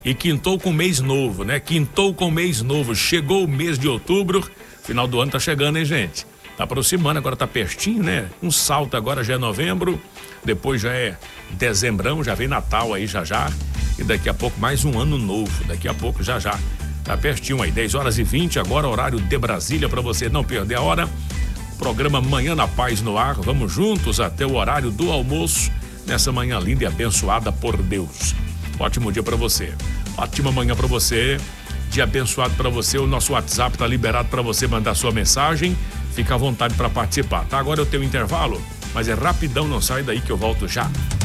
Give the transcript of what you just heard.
E quintou com mês novo, né? Quintou com mês novo. Chegou o mês de outubro. Final do ano tá chegando, hein, gente? Tá aproximando, agora tá pertinho, né? Um salto agora já é novembro. Depois já é dezembrão, já vem Natal aí já. E daqui a pouco mais um ano novo. Daqui a pouco já. Tá pertinho aí, 10h20, agora horário de Brasília, para você não perder a hora. Programa Manhã na Paz no ar. Vamos juntos até o horário do almoço, nessa manhã linda e abençoada por Deus. Ótimo dia para você. Ótima manhã para você. Dia abençoado para você. O nosso WhatsApp tá liberado para você mandar sua mensagem. Fica à vontade para participar, tá? Agora eu tenho intervalo, mas é rapidão, não sai daí que eu volto já.